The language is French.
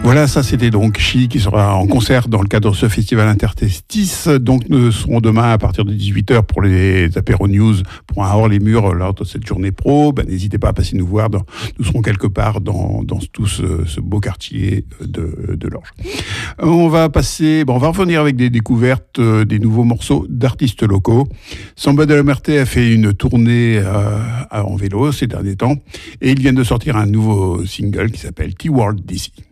Voilà, ça c'était donc Chi qui sera en concert dans le cadre de ce festival Interstice. Donc nous serons demain à partir de 18h pour les apéros news pour un hors les murs lors de cette journée pro. N'hésitez pas à passer nous voir. Nous serons quelque part dans tout ce beau quartier de Lorges. On va revenir avec des découvertes, des nouveaux morceaux d'artistes locaux. Samba de la Muerte a fait une tournée en vélo ces derniers temps et ils viennent de sortir un nouveau single qui s'appelle T-World DC.